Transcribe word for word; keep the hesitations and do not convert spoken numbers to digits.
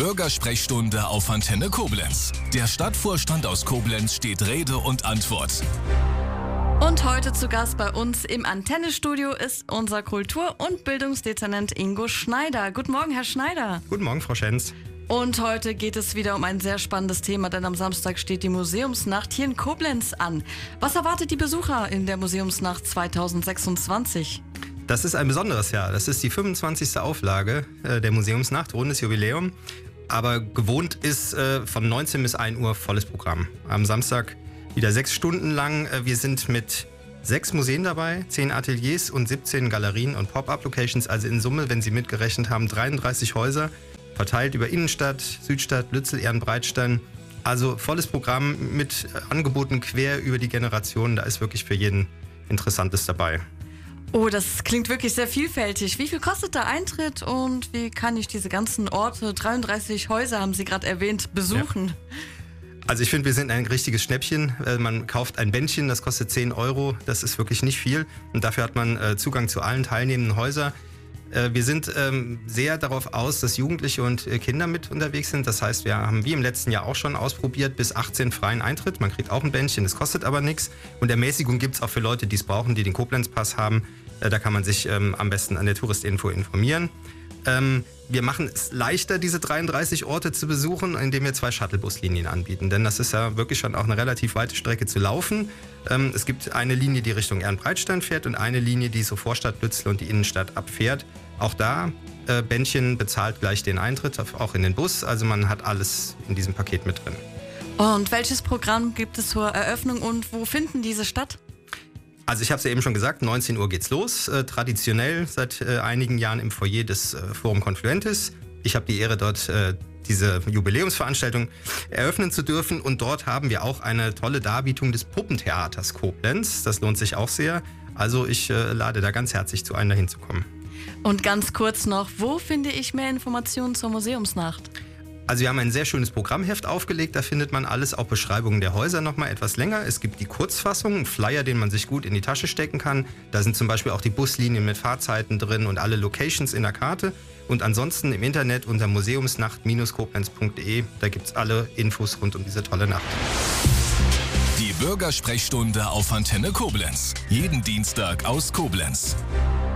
Bürgersprechstunde auf Antenne Koblenz. Der Stadtvorstand aus Koblenz steht Rede und Antwort. Und heute zu Gast bei uns im Antennestudio ist unser Kultur- und Bildungsdezernent Ingo Schneider. Guten Morgen, Herr Schneider. Guten Morgen, Frau Schenz. Und heute geht es wieder um ein sehr spannendes Thema, denn am Samstag steht die Museumsnacht hier in Koblenz an. Was erwartet die Besucher in der Museumsnacht zweitausendsechsundzwanzig? Das ist ein besonderes Jahr. Das ist die fünfundzwanzigste Auflage äh, der Museumsnacht, rundes Jubiläum. Aber gewohnt ist äh, von neunzehn bis ein Uhr volles Programm. Am Samstag wieder sechs Stunden lang. Äh, wir sind mit sechs Museen dabei, zehn Ateliers und siebzehn Galerien und Pop-up-Locations. Also in Summe, wenn Sie mitgerechnet haben, dreiunddreißig Häuser, verteilt über Innenstadt, Südstadt, Lützel, Ehrenbreitstein. Also volles Programm mit Angeboten quer über die Generationen. Da ist wirklich für jeden Interessantes dabei. Oh, das klingt wirklich sehr vielfältig. Wie viel kostet der Eintritt und wie kann ich diese ganzen Orte, dreiunddreißig Häuser haben Sie gerade erwähnt, besuchen? Ja. Also ich finde, wir sind ein richtiges Schnäppchen. Man kauft ein Bändchen, das kostet zehn Euro. Das ist wirklich nicht viel. Und dafür hat man Zugang zu allen teilnehmenden Häusern. Wir sind sehr darauf aus, dass Jugendliche und Kinder mit unterwegs sind. Das heißt, wir haben wie im letzten Jahr auch schon ausprobiert, bis achtzehn freien Eintritt. Man kriegt auch ein Bändchen, das kostet aber nichts. Und Ermäßigung gibt es auch für Leute, die es brauchen, die den Koblenz-Pass haben. Da kann man sich am besten an der Touristinfo informieren. Wir machen es leichter, diese dreiunddreißig Orte zu besuchen, indem wir zwei Shuttlebuslinien anbieten. Denn das ist ja wirklich schon auch eine relativ weite Strecke zu laufen. Es gibt eine Linie, die Richtung Ehrenbreitstein fährt und eine Linie, die so Vorstadt Lützel und die Innenstadt abfährt. Auch da, äh, Bändchen bezahlt gleich den Eintritt, auch in den Bus. Also man hat alles in diesem Paket mit drin. Und welches Programm gibt es zur Eröffnung und wo finden diese statt? Also ich habe es ja eben schon gesagt, neunzehn Uhr geht's los. Äh, traditionell seit äh, einigen Jahren im Foyer des äh, Forum Confluentis. Ich habe die Ehre, dort äh, diese Jubiläumsveranstaltung eröffnen zu dürfen. Und dort haben wir auch eine tolle Darbietung des Puppentheaters Koblenz. Das lohnt sich auch sehr. Also ich äh, lade da ganz herzlich zu ein, da hinzukommen. Und ganz kurz noch, wo finde ich mehr Informationen zur Museumsnacht? Also wir haben ein sehr schönes Programmheft aufgelegt, da findet man alles, auch Beschreibungen der Häuser nochmal etwas länger. Es gibt die Kurzfassung, einen Flyer, den man sich gut in die Tasche stecken kann. Da sind zum Beispiel auch die Buslinien mit Fahrzeiten drin und alle Locations in der Karte. Und ansonsten im Internet unter museumsnacht Bindestrich koblenz punkt de, da gibt es alle Infos rund um diese tolle Nacht. Die Bürgersprechstunde auf Antenne Koblenz. Jeden Dienstag aus Koblenz.